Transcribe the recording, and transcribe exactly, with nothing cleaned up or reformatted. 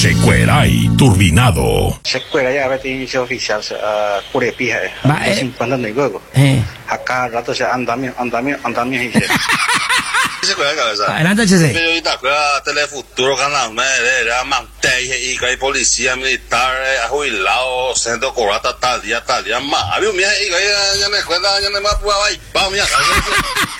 Sequeray Turbinado. Sequeray a veces se oficial a curepija. cincuenta de juego. Acá rato se andamio, andamio, andamio y se. Se cuida cabeza. Adelante, H C. Pero ahorita cuida Telefuturo canal, me era manteje y que hay policía militar, jubilado, centro corata tal día, tal día más. Había un día y que ya me cuenta, ya me va a pujar ahí. Vamos, mira.